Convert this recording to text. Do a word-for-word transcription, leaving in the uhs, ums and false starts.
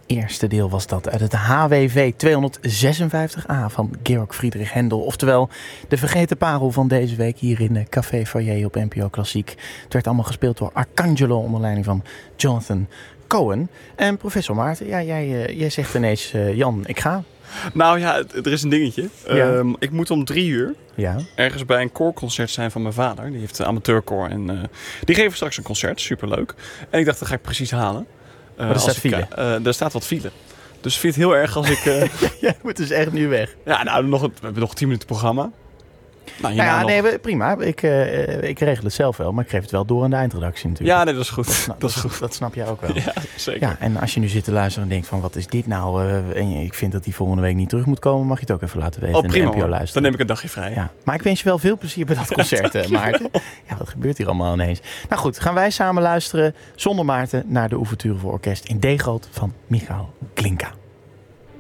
eerste deel was dat uit het H W V tweehonderdzesenvijftig A van Georg Friedrich Händel. Oftewel de vergeten parel van deze week hier in Café Foyer op N P O Klassiek. Het werd allemaal gespeeld door Arcangelo onder leiding van Jonathan Cohen. En professor Maarten, ja, jij, uh, jij zegt ineens, uh, Jan, ik ga. Nou ja, er is een dingetje. Ja. Um, ik moet om drie uur Ja. ergens bij een koorconcert zijn van mijn vader. Die heeft een amateurkoor en uh, die geven straks een concert. Superleuk. En ik dacht, dat ga ik precies halen. Uh, Maar er staat ik, file. Uh, er staat wat file. Dus vind je het heel erg als ik... Uh... Jij moet dus echt nu weg. ja, nou, nog een, we hebben nog tien minuten programma. Nou, Ja, ja nog... nee, we- prima. Ik, uh, ik regel het zelf wel, maar ik geef het wel door aan de eindredactie natuurlijk. Ja, nee, dat is goed. Dat, snap, dat is goed. dat snap jij ook wel. Ja, zeker. Ja, en als je nu zit te luisteren en denkt van wat is dit nou? Uh, en je- ik vind dat die volgende week niet terug moet komen, mag je het ook even laten weten Oh, in prima de N P O hoor. Dan luisteren. neem ik een dagje vrij. Ja, maar ik wens je wel veel plezier bij dat concert, uh, Maarten. Ja, wat gebeurt hier allemaal ineens? Nou goed, gaan wij samen luisteren zonder Maarten naar de ouverture voor orkest in D-groot van Michael Glinka.